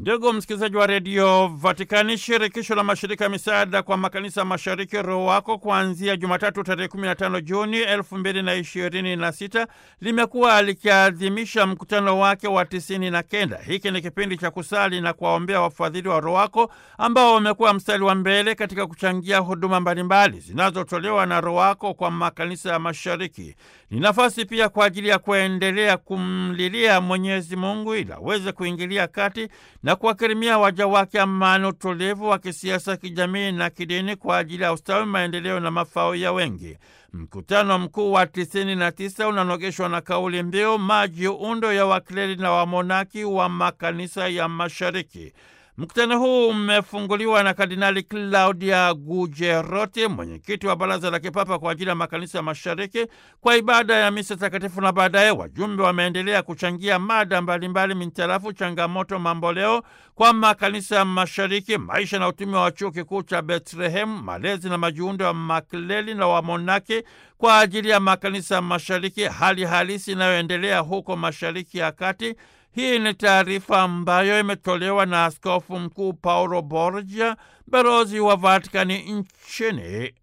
Ndugu msikilizaji wa redio Vatikani, shirikisho la mashirika ya misaada kwa makanisa mashariki ROWACO kuanzia Jumatatu tarehe 15 Juni 2026 limekuwa likiadhimisha mkutano wake wa 99. Hiki ni kipindi cha kusali na kuwaombea wafadhili wa ROWACO ambao wamekuwa mstari wa mbele katika kuchangia huduma mbalimbali zinazotolewa na ROWACO kwa makanisa ya mashariki. Ni nafasi pia kwa ajili ya kuendelea kumlilia Mwenyezi Mungu ili aweze kuingilia kati na kuwakirimia waja wake amani, utulivu wa kisiasa, kijamii na kidini kwa ajili ya ustawi, maendeleo na mafao ya wengi. Mkutano mkuu wa 99 unanogeshwa na kauli mbiu majiundo ya wakleri na wamonaki wa makanisa ya mashariki. Mkutano huu umefunguliwa na Kardinali Claudia Gugerotti, mwenyekiti wa Baraza la Kipapa kwa ajili ya makanisa ya mashariki, kwa ibada ya misa takatifu, na baadaye wajumbe wameendelea kuchangia mada mbalimbali mintarafu changamoto mamboleo kwa makanisa ya mashariki, maisha na utume wa chuo kikuu cha Bethlehem, malezi na majiundo ya makleri na wamonaki kwa ajili ya makanisa ya mashariki, hali halisi inayoendelea huko Mashariki ya Kati. Hii ni taarifa ambayo imetolewa na Askofu Mkuu Paulo Borgia, balozi wa Vatikani nchini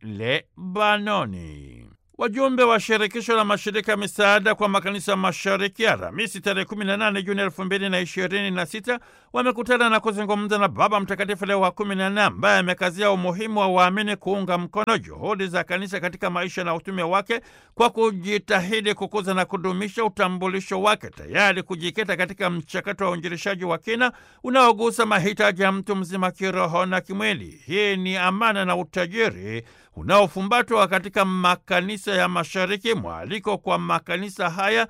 Lebanoni. Wajumbe wa shirikisho la mashirika misaada kwa makanisa mashariki Alhamisi tarehe 18 Juni 2026 wamekutana na kuzungumza na Baba Mtakatifu Leo wa 14 ambaye amekazia umuhimu wa waamini kuunga mkono juhudi za kanisa katika maisha na utume wake kwa kujitahidi kukuza na kudumisha utambulisho wake, tayari kujikita katika mchakato wa uinjilishaji wa kina unaogusa mahitaji ya mtu mzima kiroho na kimwili. Hii ni amana na utajiri unaofumbatwa katika makanisa ya mashariki, mwaliko kwa makanisa haya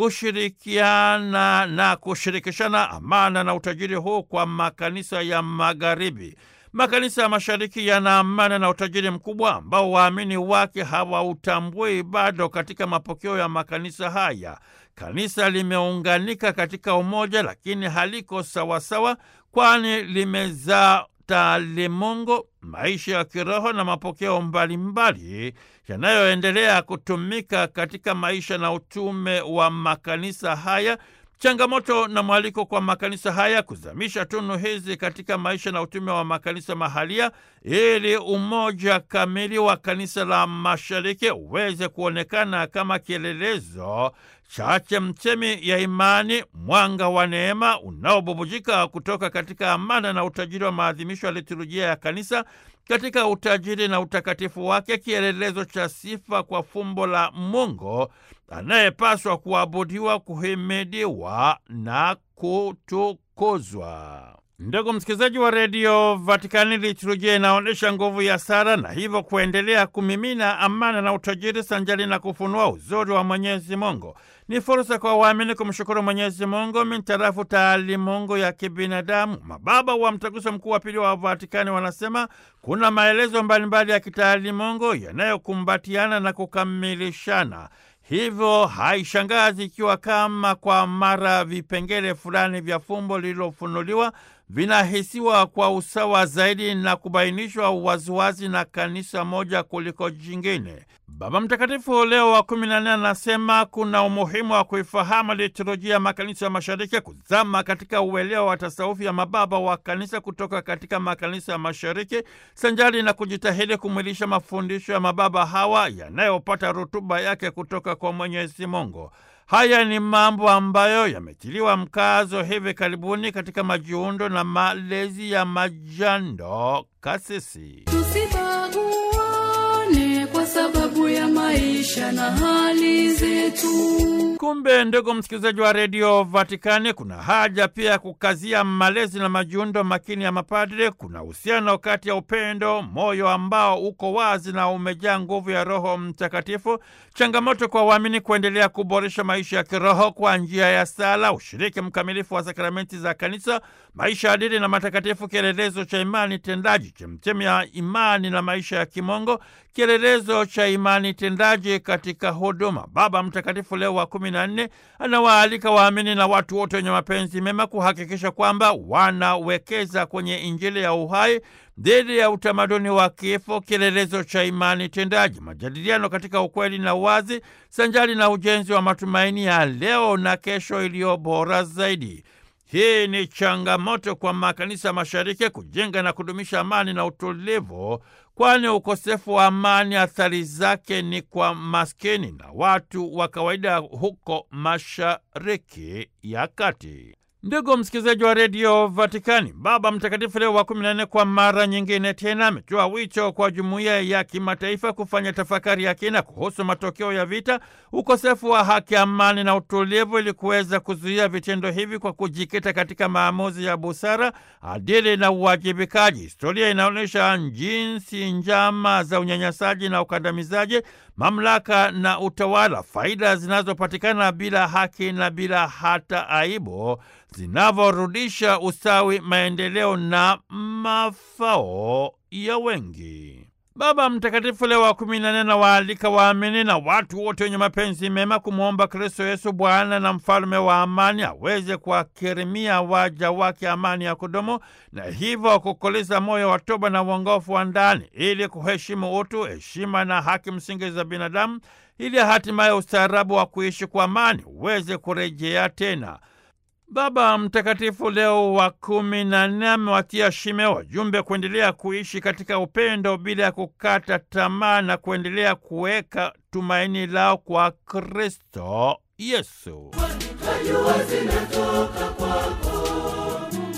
kushirikiana na kushirikishana amana na utajiri huu kwa makanisa ya magharibi. Makanisa ya mashariki yana amana na utajiri mkubwa ambao waamini wake hawautambui bado katika mapokeo ya makanisa haya. Kanisa limeunganika katika umoja, lakini haliko sawasawa, kwani limezaa taalimungu, maisha ya kiroho na mapokeo mbalimbali yanayoendelea kutumika katika maisha na utume wa makanisa haya. Changamoto na mwaliko kwa makanisa haya kuzamisha tunu hizi katika maisha na utume wa makanisa mahalia, ili umoja kamili wa kanisa la mashariki uweze kuonekana kama kielelezo cha chemchemi ya imani, mwanga wa neema unaobubujika kutoka katika amana na utajiri wa maadhimisho ya liturujia ya kanisa katika utajiri na utakatifu wake, kielelezo cha sifa kwa fumbo la Mungu anayepaswa kuabudiwa, kuhimidiwa na kutukuzwa. Ndugu msikilizaji wa redio Vatikani, liturujia inaonyesha nguvu ya sala na hivyo kuendelea kumimina amana na utajiri sanjali na kufunua uzuri wa Mwenyezi Mungu. Ni fursa kwa waamini kumshukuru Mwenyezi Mungu mintarafu taalimungu ya kibinadamu. Mababa wa Mtaguso Mkuu wa Pili wa Vatikani wanasema kuna maelezo mbalimbali ya kitaalimungu yanayokumbatiana na kukamilishana. Hivyo haishangazi ikiwa kama kwa mara vipengele fulani vya fumbo lililofunuliwa vinahisiwa kwa usawa zaidi na kubainishwa waziwazi na kanisa moja kuliko jingine. Baba Mtakatifu Leo wa 14 anasema kuna umuhimu wa kuifahamu liturujia ya makanisa ya mashariki, kuzama katika uelewa wa tasawufi ya mababa wa kanisa kutoka katika makanisa ya mashariki, sanjari na kujitahidi kumwilisha mafundisho ya mababa hawa yanayopata rutuba yake kutoka kwa Mwenyezi Mungu. Haya ni mambo ambayo yametiliwa mkazo hivi karibuni katika majiundo na malezi ya majando kasisi. Tusibaguane kwa sababu ya maisha na hali zetu. Kumbe ndugu msikilizaji wa redio Vatikani, kuna haja pia kukazia malezi na majiundo makini ya mapadre. Kuna uhusiano kati ya upendo, moyo ambao uko wazi na umejaa nguvu ya Roho Mtakatifu, changamoto kwa waamini kuendelea kuboresha maisha ya kiroho kwa njia ya sala, ushiriki mkamilifu wa sakramenti za kanisa, maisha adili na matakatifu, kielelezo cha imani tendaji, chemchemi ya imani na maisha ya kimongo, kielelezo cha imani tendaji katika huduma. Baba Mtakatifu Leo wa 14 anawaalika waamini na watu wote wenye mapenzi mema kuhakikisha kwamba wanawekeza kwenye Injili ya uhai dhidi ya utamaduni wa kifo, kielelezo cha imani tendaji, majadiliano katika ukweli na uwazi, sanjali na ujenzi wa matumaini ya leo na kesho iliyo bora zaidi. Hii ni changamoto kwa makanisa mashariki kujenga na kudumisha amani na utulivu, kwani ukosefu wa amani athari zake ni kwa maskini na watu wa kawaida huko Mashariki ya Kati. Ndugu msikilizaji wa redio Vatikani, Baba Mtakatifu Leo wa 14 kwa mara nyingine tena ametoa wito kwa jumuiya ya kimataifa kufanya tafakari ya kina kuhusu matokeo ya vita, ukosefu wa haki, amani na utulivu, ili kuweza kuzuia vitendo hivi kwa kujikita katika maamuzi ya busara, adili na uwajibikaji. Historia inaonyesha jinsi njama za unyanyasaji na ukandamizaji, mamlaka na utawala, faida zinazopatikana bila haki na bila hata aibu, zinavyorudisha ustawi, maendeleo na mafao ya wengi. Baba Mtakatifu Leo wa 14 anawaalika waamini na watu wote wenye mapenzi mema kumwomba Kristo Yesu, Bwana na Mfalme wa amani, aweze kuwakirimia waja wake amani ya kudumu, na hivyo kukoleza moyo wa toba na uongofu wa ndani, ili kuheshimu utu, heshima na haki msingi za binadamu, ili hatimaye ustaarabu wa kuishi kwa amani uweze kurejea tena. Baba Mtakatifu Leo wa 14 amewatia shime wajumbe kuendelea kuishi katika upendo bila ya kukata tamaa na kuendelea kuweka tumaini lao kwa Kristo Yesu.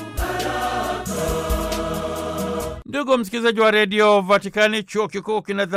Ndugu msikilizaji wa redio Vatikani, chuo kikuu